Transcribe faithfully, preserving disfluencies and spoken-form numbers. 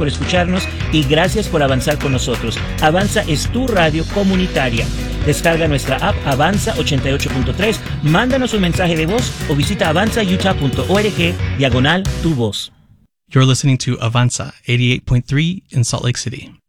por escucharnos y gracias por avanzar con nosotros. Avanza es tu radio comunitaria. Descarga nuestra app Avanza ochenta y ocho punto tres, mándanos un mensaje de voz o visita avanza utah punto org diagonal tu voz. You're listening to Avanza eighty-eight point three in Salt Lake City.